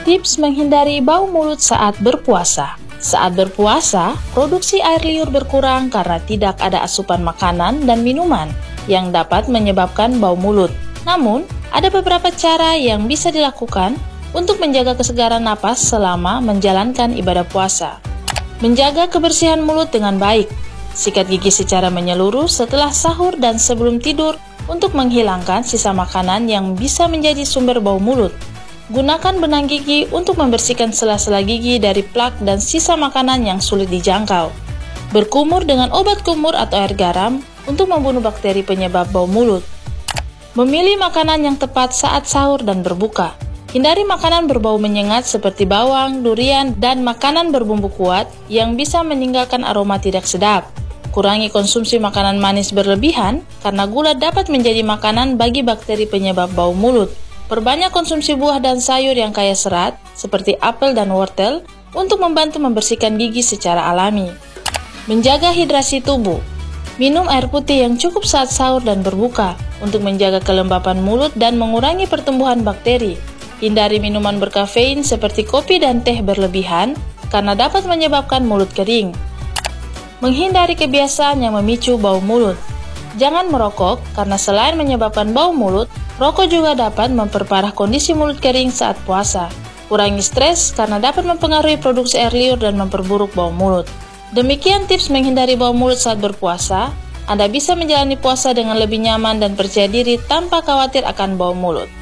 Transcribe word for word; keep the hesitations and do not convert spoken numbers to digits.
Tips menghindari bau mulut saat berpuasa. Saat berpuasa, produksi air liur berkurang karena tidak ada asupan makanan dan minuman yang dapat menyebabkan bau mulut. Namun, ada beberapa cara yang bisa dilakukan untuk menjaga kesegaran napas selama menjalankan ibadah puasa. Menjaga kebersihan mulut dengan baik. Sikat gigi secara menyeluruh setelah sahur dan sebelum tidur untuk menghilangkan sisa makanan yang bisa menjadi sumber bau mulut. Gunakan benang gigi untuk membersihkan sela-sela gigi dari plak dan sisa makanan yang sulit dijangkau. Berkumur dengan obat kumur atau air garam untuk membunuh bakteri penyebab bau mulut. Memilih makanan yang tepat saat sahur dan berbuka. Hindari makanan berbau menyengat seperti bawang, durian, dan makanan berbumbu kuat yang bisa meninggalkan aroma tidak sedap. Kurangi konsumsi makanan manis berlebihan karena gula dapat menjadi makanan bagi bakteri penyebab bau mulut. Perbanyak konsumsi buah dan sayur yang kaya serat, seperti apel dan wortel, untuk membantu membersihkan gigi secara alami. Menjaga hidrasi tubuh. Minum air putih yang cukup saat sahur dan berbuka, untuk menjaga kelembapan mulut dan mengurangi pertumbuhan bakteri. Hindari minuman berkafein seperti kopi dan teh berlebihan, karena dapat menyebabkan mulut kering. Menghindari kebiasaan yang memicu bau mulut. Jangan merokok, karena selain menyebabkan bau mulut, rokok juga dapat memperparah kondisi mulut kering saat puasa. Kurangi stres karena dapat mempengaruhi produksi air liur dan memperburuk bau mulut. Demikian tips menghindari bau mulut saat berpuasa. Anda bisa menjalani puasa dengan lebih nyaman dan percaya diri tanpa khawatir akan bau mulut.